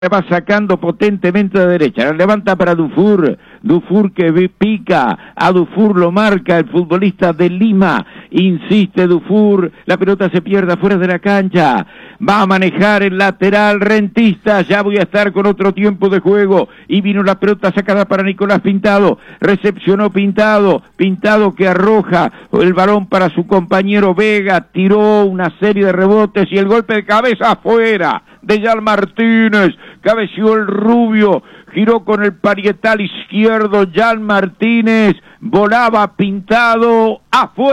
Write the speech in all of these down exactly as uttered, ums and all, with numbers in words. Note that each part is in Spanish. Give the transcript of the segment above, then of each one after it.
va sacando potentemente de derecha, la levanta para Dufour, Dufour que pica, a Dufour lo marca el futbolista de Lima, insiste Dufour, la pelota se pierde afuera de la cancha, va a manejar el lateral Rentistas, ya voy a estar con otro tiempo de juego, y vino la pelota sacada para Nicolás Pintado, recepcionó Pintado, Pintado que arroja el balón para su compañero Vega, tiró una serie de rebotes y el golpe de cabeza afuera de Jan Martínez, cabeció el rubio, giró con el parietal izquierdo Jan Martínez, volaba Pintado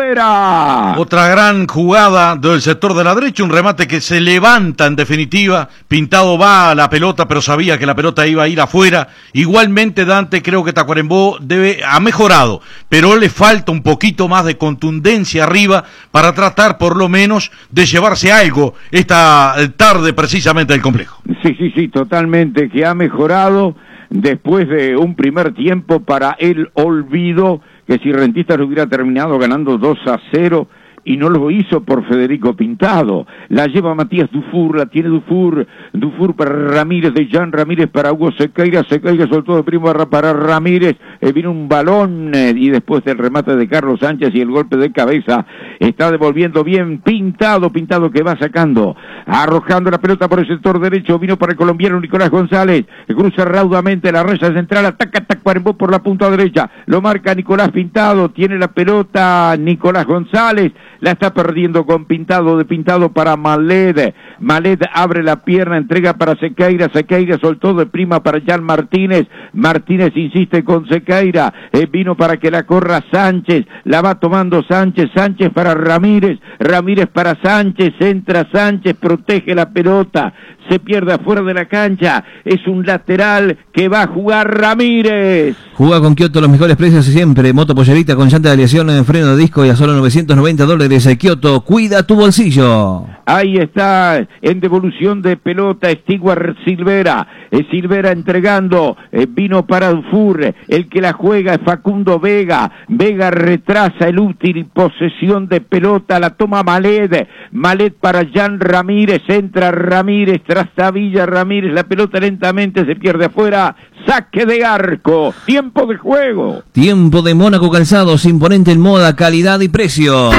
afuera. Otra gran jugada del sector de la derecha, un remate que se levanta en definitiva, Pintado va a la pelota pero sabía que la pelota iba a ir afuera. Igualmente Dante, creo que Tacuarembó debe, ha mejorado, pero le falta un poquito más de contundencia arriba para tratar por lo menos de llevarse algo esta tarde precisamente del complejo. Sí, sí, sí, totalmente, que ha mejorado después de un primer tiempo para el olvido, que si Rentistas lo hubiera terminado ganando dos a cero, y no lo hizo por Federico Pintado, la lleva Matías Dufour, la tiene Dufour, Dufour para Ramírez, de Jan Ramírez para Hugo Sequeira, Sequeira soltó de primo para Ramírez, eh, vino un balón, eh, y después del remate de Carlos Sánchez y el golpe de cabeza, está devolviendo bien Pintado, Pintado que va sacando, arrojando la pelota por el sector derecho, vino para el colombiano Nicolás González, cruza raudamente la raya central, ataca Tacuarembó por la punta derecha, lo marca Nicolás Pintado, tiene la pelota Nicolás González, la está perdiendo con Pintado, de Pintado para Maled, Maled abre la pierna, entrega para Sequeira, Sequeira soltó de prima para Jan Martínez, Martínez insiste con Sequeira, eh, vino para que la corra Sánchez, la va tomando Sánchez, Sánchez para Ramírez, Ramírez para Sánchez, entra Sánchez, protege la pelota, se pierde afuera de la cancha, es un lateral que va a jugar Ramírez. Juega con Kioto los mejores precios siempre, moto pollerita con llanta de aleación en freno de disco y a solo novecientos noventa dólares. Kioto, cuida tu bolsillo. Ahí está, en devolución de pelota, Stewart Silvera, eh, Silvera entregando, eh, vino para Dufour, el que la juega es Facundo Vega, Vega retrasa el útil, posesión de pelota, la toma Maled, Maled para Jan Ramírez, entra Ramírez, trastabilla Ramírez, la pelota lentamente se pierde afuera, saque de arco, tiempo de juego. Tiempo de Mónaco Calzados, imponente en moda, calidad y precios.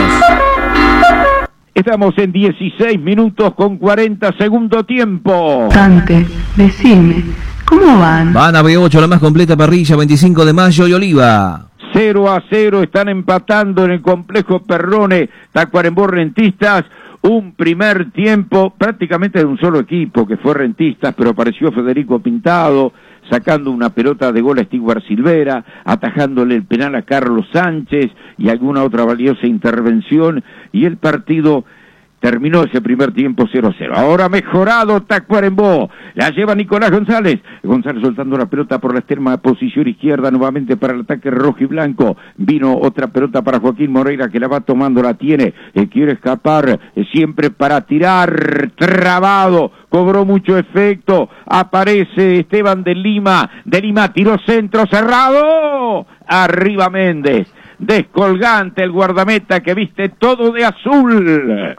Estamos en dieciséis minutos con cuarenta segundo tiempo. Dante, decime, ¿cómo van? Van a B ocho, la más completa parrilla, veinticinco de mayo y Oliva. cero a cero están empatando en el complejo Perrone, Tacuarembó Rentistas. Un primer tiempo prácticamente de un solo equipo, que fue Rentistas, pero apareció Federico Pintado, sacando una pelota de gol a Stewart Silvera, atajándole el penal a Carlos Sánchez y alguna otra valiosa intervención, y el partido terminó ese primer tiempo cero a cero. Ahora mejorado Tacuarembó, la lleva Nicolás González, González soltando la pelota por la extrema posición izquierda, nuevamente para el ataque rojo y blanco, vino otra pelota para Joaquín Moreira que la va tomando, la tiene, eh, quiere escapar, eh, siempre para tirar, trabado, cobró mucho efecto, aparece Esteban de Lima, de Lima tiró centro cerrado, arriba Méndez, descolgante el guardameta que viste todo de azul.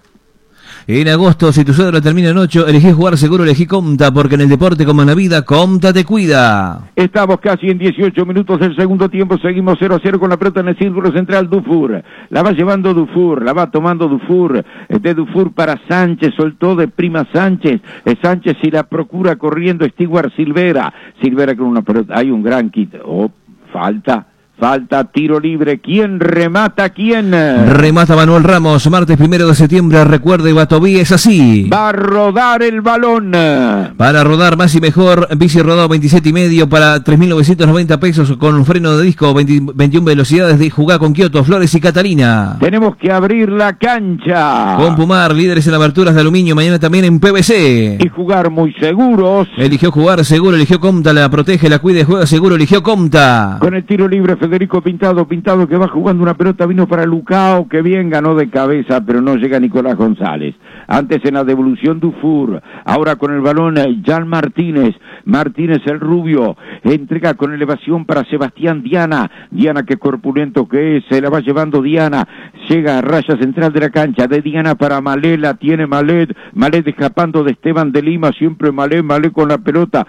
En agosto, si tu suegro termina en ocho, elegí jugar seguro, elegí Comta, porque en el deporte como en la vida, Comta te cuida. Estamos casi en dieciocho minutos del segundo tiempo, seguimos cero a cero con la pelota en el círculo central, Dufour, la va llevando Dufour, la va tomando Dufour, de Dufour para Sánchez, soltó de prima Sánchez, Sánchez y la procura corriendo Stewart Silvera, Silvera con una pelota, hay un gran kit, oh, falta. Falta, tiro libre. ¿Quién remata? ¿Quién? Remata Manuel Ramos, martes primero de septiembre. Recuerde, Batoví es así. Va a rodar el balón. Para rodar más y mejor, bici rodado veintisiete y medio para tres mil novecientos noventa pesos con un freno de disco, veinte, veintiuna velocidades de jugar con Kioto, Flores y Catalina. Tenemos que abrir la cancha. Con Pumar, líderes en aberturas de aluminio, mañana también en P V C. Y jugar muy seguros. Eligió jugar seguro, eligió Comta, la protege, la cuida y juega seguro, eligió Comta. Con el tiro libre, Federico Pintado, Pintado que va jugando una pelota, vino para Lucao, que bien ganó de cabeza, pero no llega Nicolás González. Antes en la devolución Dufour, ahora con el balón Jan Martínez, Martínez el rubio, entrega con elevación para Sebastián Diana, Diana que corpulento que es, se la va llevando Diana, llega a raya central de la cancha, de Diana para Malé, la tiene Malet, Malet escapando de Esteban de Lima, siempre Malé, Malé con la pelota,